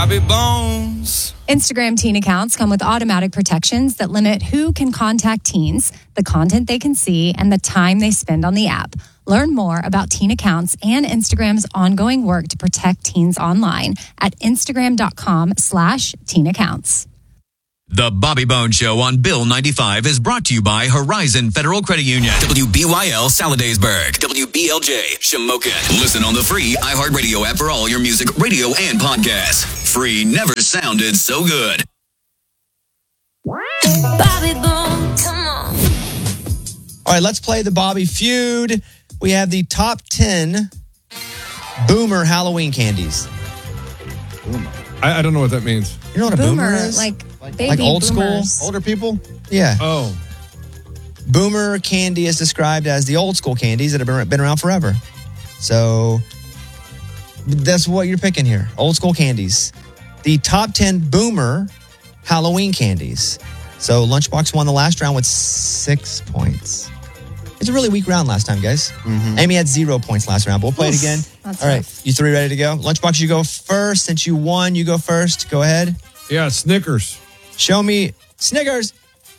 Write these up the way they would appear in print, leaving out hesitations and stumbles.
Bobby Bones. Instagram teen accounts come with automatic protections that limit who can contact teens, the content they can see, and the time they spend on the app. Learn more about teen accounts and Instagram's ongoing work to protect teens online at instagram.com/teen accounts. The Bobby Bones Show on Bill 95 is brought to you by Horizon Federal Credit Union. WBYL Saladaysburg. WBLJ Shamokin. Listen on the free iHeartRadio app for all your music, radio, and podcasts. Free never sounded so good. Bobby Bones, come on. All right, let's play the Bobby Feud. We have the top 10 Boomer Halloween candies. I don't know what that means. You know what a boomer is? Like baby like old boomers. school? Older people? Yeah. Oh. Boomer candy is described as the old school candies that have been around forever. So that's what you're picking here. Old school candies. The top 10 Boomer Halloween candies. So Lunchbox won the last round with 6 points. It's a really weak round last time, guys. Mm-hmm. Amy had 0 points last round, but we'll play it again. That's all right, rough. you three ready to go? Lunchbox, you go first. Since you won, you go first. Go ahead. Yeah, Snickers. Show me Snickers.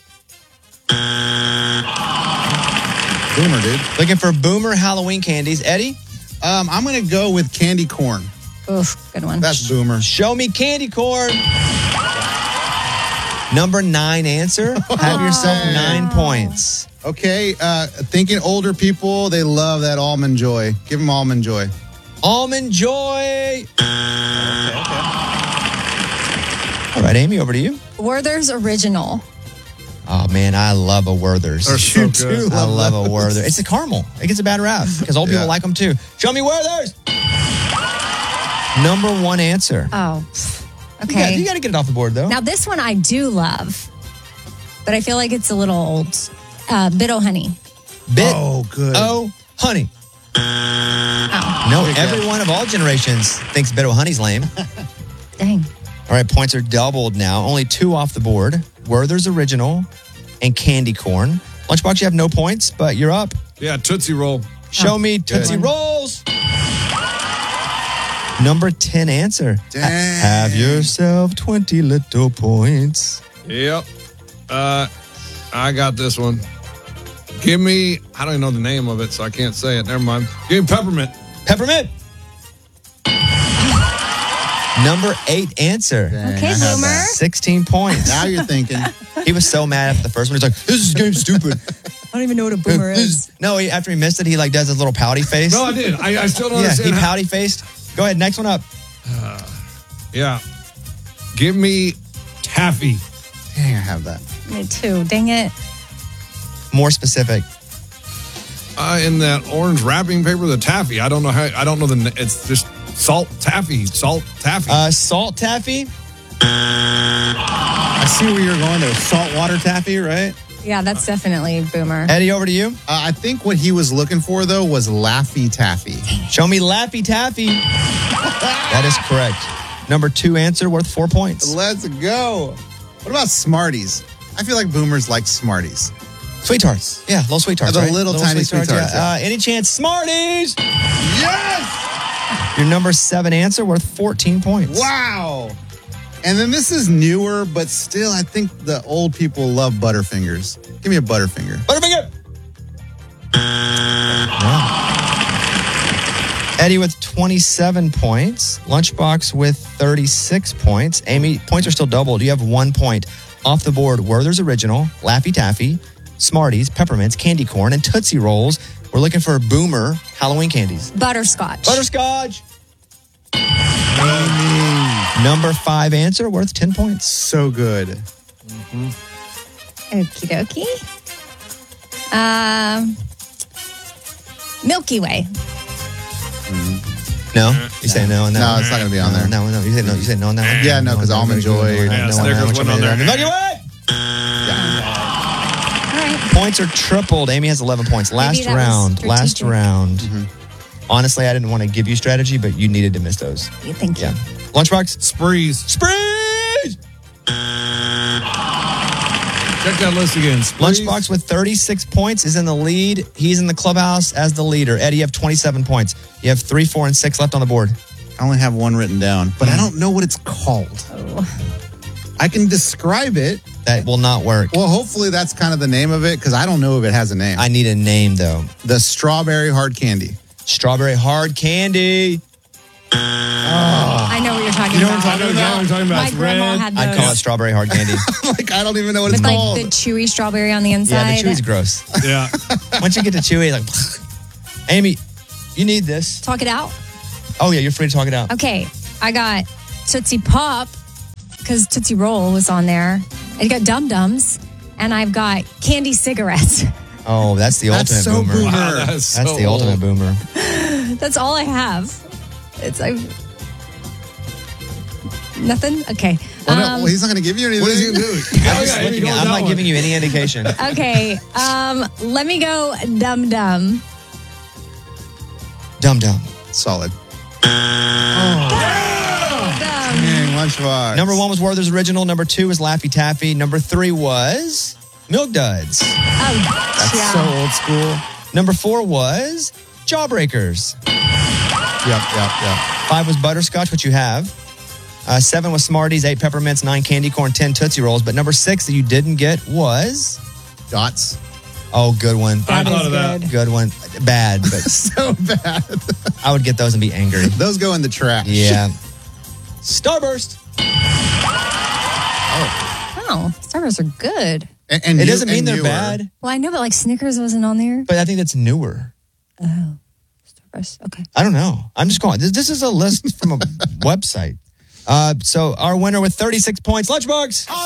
Boomer, dude. Looking for Boomer Halloween candies. Eddie? I'm going to go with candy corn. Oof, good one. That's Boomer. Show me candy corn. Number 9 answer. Have yourself 9 points. Okay, thinking older people, they love that Almond Joy. Give them Almond Joy. Almond Joy. All right, Amy, over to you. Werther's Original. Oh, man, I love a Werther's. They're so good. I love a Werther. It's a caramel. It gets a bad rap because old people like them too. Show me Werther's. Number 1 answer. Oh, okay. You got to get it off the board, though. Now, this one I do love, but I feel like it's a little old. Bit-O-Honey. Oh, good. Oh, honey. Oh, No, everyone of all generations thinks Bit-O-Honey's lame. dang. All right, points are doubled now. Only 2 off the board. Werther's Original and Candy Corn. Lunchbox, you have no points, but you're up. Yeah, Tootsie Roll. Show me Tootsie Rolls. Number 10 answer. Dang. Have yourself 20 little points. Yep. I got this one. Give me, I don't even know the name of it, so I can't say it. Never mind. Give me Peppermint. Peppermint. Number 8 answer. Okay, Boomer. 16 points. Now you're thinking. He was so mad after the first one. He's like, this is game stupid. I don't even know what a boomer is. No, after he missed it, he like does his little pouty face. No, I did. I still don't Yeah, understand. he pouty faced. Go ahead, next one up. Yeah. Give me Taffy. Dang, I have that. Me too. Dang it. More specific. In that orange wrapping paper, the taffy. I don't know how. I don't know it's just salt taffy. Salt taffy. Salt taffy. I see where you're going there. Saltwater taffy, right? Yeah, that's definitely Boomer. Eddie, over to you. I think what he was looking for, though, was Laffy Taffy. Show me Laffy Taffy. That is correct. Number 2 answer worth 4 points. Let's go. What about Smarties? I feel like boomers like Smarties. Sweet tarts. Yeah, little sweet tarts. The right? little tiny sweet tarts, yeah. Any chance? Smarties. Yes! Your number 7 answer worth 14 points. Wow. And then this is newer, but still, I think the old people love Butterfingers. Give me a Butterfinger. Butterfinger. Eddie with 27 points. Lunchbox with 36 points. Amy, points are still doubled. You have 1 point. Off the board, Werther's Original, Laffy Taffy, Smarties, Peppermints, Candy Corn, and Tootsie Rolls. We're looking for Boomer Halloween candies. Butterscotch. Butterscotch. Number 5 answer worth 10 points. So good. Okie dokie. Milky Way. No? You say no on that No, one? it's not going to be on there. No. You say no. You say no on that one? Yeah, no, because Almond Joy. Yeah, Snickers went on there. Milky Way! All right. Points are tripled. Amy has 11 points. Last that was round. strategic. Honestly, I didn't want to give you strategy, but you needed to miss those. Thank you. Yeah. Lunchbox? Sprees. Sprees! Check that list again. Sprees. Lunchbox with 36 points is in the lead. He's in the clubhouse as the leader. Eddie, you have 27 points. You have 3, 4, and 6 left on the board. I only have one written down, but I don't know what it's called. I can describe it. That will not work. Well, hopefully that's kind of the name of it because I don't know if it has a name. I need a name, though. The strawberry hard candy. Strawberry hard candy. I know what you're talking about. My grandma had those. I'd call it strawberry hard candy. Like, I don't even know what it's with called. like the chewy strawberry on the Yeah, inside. the chewy's gross. Yeah. Once you get to chewy, like, Amy, you need this. Talk it out. Oh, yeah, you're free to talk it out. Okay, I got Tootsie Pop because Tootsie Roll was on there. I got Dum Dums, and I've got candy cigarettes. Oh, that's the That's ultimate so boomer. boomer. Wow, That's the ultimate boomer. That's all I have. It's nothing. Okay. Well, he's not going to give you anything. What is he going to do? I'm not giving you any indication. Okay. Let me go Dum Dum. Dum Dum. Solid. Dum. Dang, Lunchbox. Number 1 was Werther's Original. Number 2 was Laffy Taffy. Number 3 was Milk Duds. Oh, That's yeah. so old school. Number 4 was Jawbreakers. Yep. 5 was Butterscotch, which you have. 7 was Smarties. 8 Peppermints. 9 Candy Corn. 10 Tootsie Rolls. But number 6 that you didn't get was... Dots. Oh, good one. I That thought is of that. good. Good one. Bad, but So bad. I would get those and be angry. Those go in the trash. Yeah. Starburst. Oh, Starbursts are good. And It new- doesn't mean and they're newer. bad, Well, I know, but like Snickers wasn't on there. but I think that's newer. Starburst. Okay. I don't know. I'm just going. This is a list from a website. So our winner with 36 points, Lunchbox.